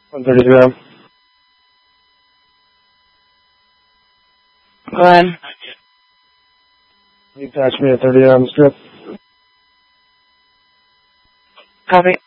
130. Go ahead. You attach me a 30 strip. Copy.